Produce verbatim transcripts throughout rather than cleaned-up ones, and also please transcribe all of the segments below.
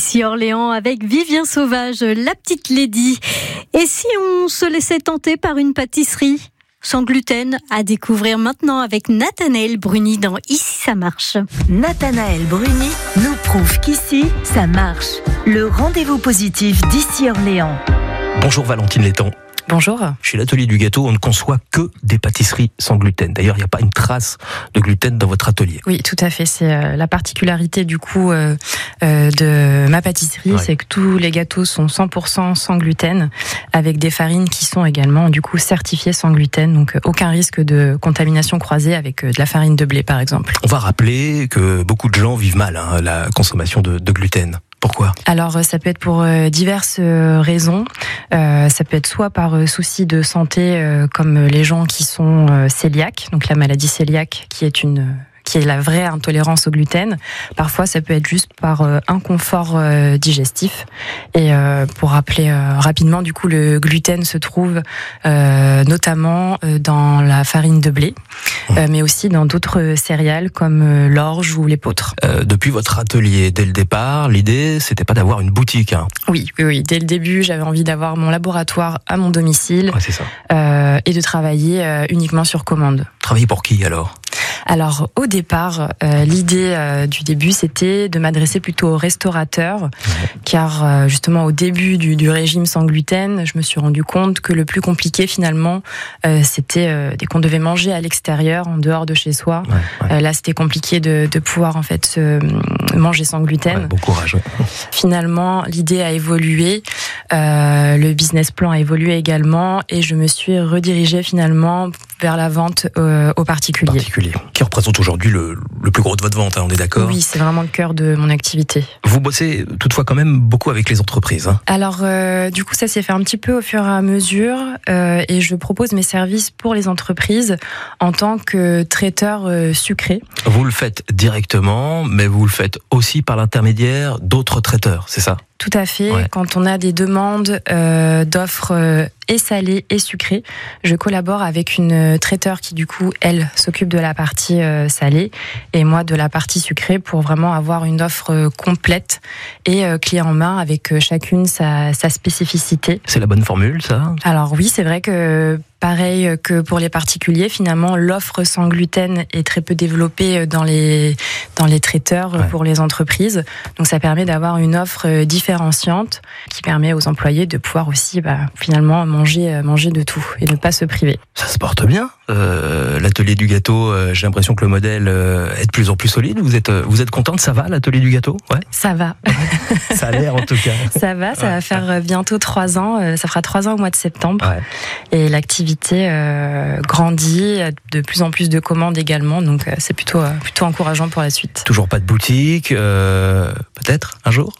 d'ici Orléans avec Vivien Sauvage, la petite lady. Et si on se laissait tenter par une pâtisserie sans gluten, à découvrir maintenant avec Nathanaël Bruni dans Ici ça marche. Nathanaël Bruni nous prouve qu'ici ça marche. Le rendez-vous positif d'Ici Orléans. Bonjour Valentine Létang. Bonjour. Chez l'atelier du gâteau, on ne conçoit que des pâtisseries sans gluten. D'ailleurs, il n'y a pas une trace de gluten dans votre atelier. Oui, tout à fait. C'est euh, la particularité du coup euh, euh, de ma pâtisserie, ouais. C'est que tous les gâteaux sont cent pour cent sans gluten, avec des farines qui sont également du coup certifiées sans gluten. Donc euh, aucun risque de contamination croisée avec euh, de la farine de blé, par exemple. On va rappeler que beaucoup de gens vivent mal hein, la consommation de, de gluten. Pourquoi ? Alors ça peut être pour euh, diverses euh, raisons. Euh, ça peut être soit par euh, souci de santé, euh, comme les gens qui sont euh, cœliaques, donc la maladie cœliaque, qui est une qui est la vraie intolérance au gluten. Parfois, ça peut être juste par euh, inconfort euh, digestif. Et euh, pour rappeler euh, rapidement, du coup, le gluten se trouve euh, notamment euh, dans la farine de blé, euh, mais aussi dans d'autres céréales comme euh, l'orge ou l'épeautre. Euh, depuis votre atelier, dès le départ, l'idée, c'était pas d'avoir une boutique. Hein. Oui, oui, oui. Dès le début, j'avais envie d'avoir mon laboratoire à mon domicile, ouais, c'est ça. Euh, et de travailler euh, uniquement sur commande. Travailler pour qui alors ? Alors au départ, euh, l'idée euh, du début, c'était de m'adresser plutôt aux restaurateurs, ouais. car euh, justement au début du, du régime sans gluten, je me suis rendu compte que le plus compliqué finalement, euh, c'était euh, dès qu'on devait manger à l'extérieur, en dehors de chez soi. Ouais, ouais. Euh, là, c'était compliqué de, de pouvoir en fait se, manger sans gluten. Ouais, bon courage. Ouais. Finalement, l'idée a évolué, euh, le business plan a évolué également, et je me suis redirigée finalement vers la vente euh, aux particuliers. Particuliers. Qui représente aujourd'hui le, le plus gros de votre vente, hein, on est d'accord ? Oui, c'est vraiment le cœur de mon activité. Vous bossez toutefois quand même beaucoup avec les entreprises. Hein. Alors, euh, du coup, ça s'est fait un petit peu au fur et à mesure, euh, et je propose mes services pour les entreprises en tant que traiteur euh, sucré. Vous le faites directement, mais vous le faites aussi par l'intermédiaire d'autres traiteurs, c'est ça ? Tout à fait. Ouais. Quand on a des demandes euh, d'offres euh, et salées et sucrées, je collabore avec une traiteur qui, du coup, elle, s'occupe de la partie euh, salée et moi de la partie sucrée pour vraiment avoir une offre euh, complète et euh, clé en main avec euh, chacune sa, sa spécificité. C'est la bonne formule, ça ? Alors oui, c'est vrai que pareil que pour les particuliers, finalement, l'offre sans gluten est très peu développée dans les, dans les traiteurs ouais. pour les entreprises. Donc ça permet d'avoir une offre différenciante qui permet aux employés de pouvoir aussi bah, finalement manger, manger de tout et ne pas se priver. Ça se porte bien. Euh, l'atelier du gâteau, euh, j'ai l'impression que le modèle euh, est de plus en plus solide. Vous êtes, vous êtes contente, ça va l'atelier du gâteau ? Ouais. Ça va. Ouais. Ça a l'air en tout cas. Ça va, ça ouais. va faire bientôt trois ans. Ça fera trois ans au mois de septembre. Ouais. Et l'activité Euh, grandit, de plus en plus de commandes également, donc euh, c'est plutôt, euh, plutôt encourageant pour la suite. Toujours pas de boutique, euh, peut-être un jour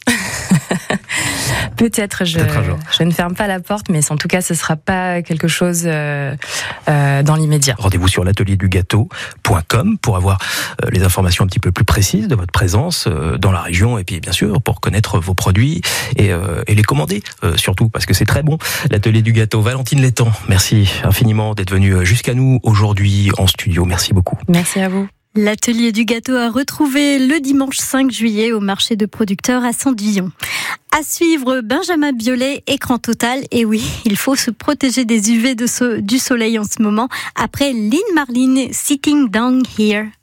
Peut-être, je, peut-être un jour. Je ne ferme pas la porte, mais en tout cas ce ne sera pas quelque chose euh, euh, dans l'immédiat. Rendez-vous sur l'atelier du gâteau point com pour avoir euh, les informations un petit peu plus précises de votre présence euh, dans la région, et puis bien sûr pour connaître vos produits et, euh, et les commander, euh, surtout parce que c'est très bon. L'atelier du gâteau, Valentine Létang, merci infiniment d'être venue jusqu'à nous aujourd'hui en studio. Merci beaucoup. Merci à vous. L'atelier du gâteau à retrouver le dimanche cinq juillet au marché de producteurs à Sandvillon. À suivre, Benjamin Biolay, Écran Total. Et oui, il faut se protéger des U V de so- du soleil en ce moment. Après Lynn Marlin, Sitting Down Here.